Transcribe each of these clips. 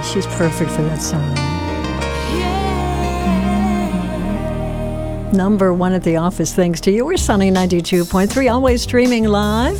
She's perfect for that song. Number one at the office, thanks to you. We're Sunny 92.3, always streaming live.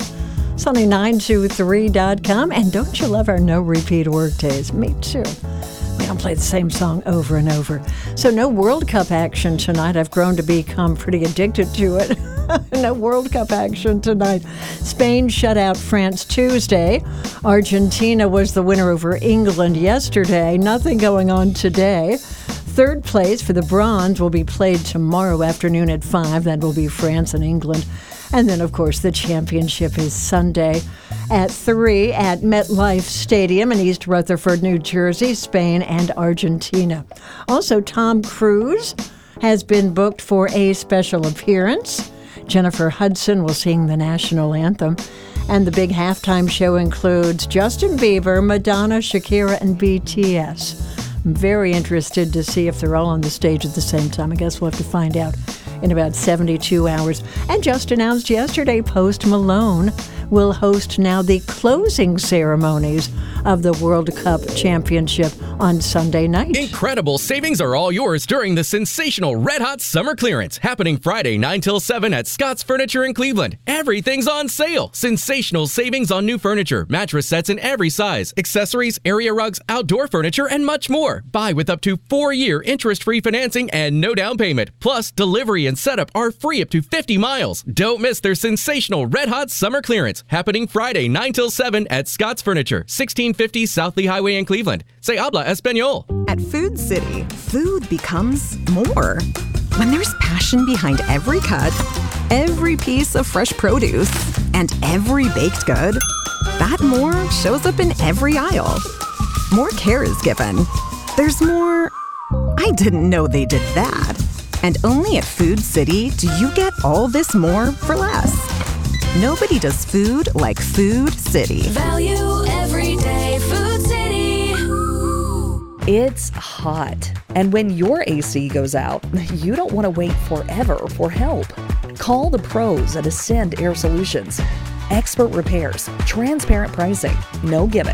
Sunny923.com. And don't you love our no repeat work days? Me too. We don't play the same song over and over. So no World Cup action tonight. I've grown to become pretty addicted to it. No World Cup action tonight. Spain shut out France Tuesday. Argentina was the winner over England yesterday. Nothing going on today. Third place for the bronze will be played tomorrow afternoon at 5. That will be France and England. And then, of course, the championship is Sunday at 3 at MetLife Stadium in East Rutherford, New Jersey, Spain and Argentina. Also, Tom Cruise has been booked for a special appearance. Jennifer Hudson will sing the national anthem. And the big halftime show includes Justin Bieber, Madonna, Shakira, and BTS. I'm very interested to see if they're all on the stage at the same time. I guess we'll have to find out in about 72 hours. And just announced yesterday, Post Malone will host now the closing ceremonies of the World Cup Championship on Sunday night. Incredible savings are all yours during the sensational Red Hot Summer Clearance happening Friday 9 till 7 at Scott's Furniture in Cleveland. Everything's on sale. Sensational savings on new furniture, mattress sets in every size, accessories, area rugs, outdoor furniture, and much more. Buy with up to 4-year interest-free financing and no down payment. Plus, delivery and setup are free up to 50 miles. Don't miss their sensational Red Hot Summer Clearance happening Friday 9 till 7 at Scott's Furniture, 1650 South Lee Highway in Cleveland. Se habla español. At Food City, food becomes more. When there's passion behind every cut, every piece of fresh produce, and every baked good, that more shows up in every aisle. More care is given. There's more, I didn't know they did that. And only at Food City do you get all this more for less. Nobody does food like Food City. Value every day, Food City. It's hot, and when your AC goes out, you don't want to wait forever for help. Call the pros at Ascend Air Solutions. Expert repairs, transparent pricing, no gimmicks.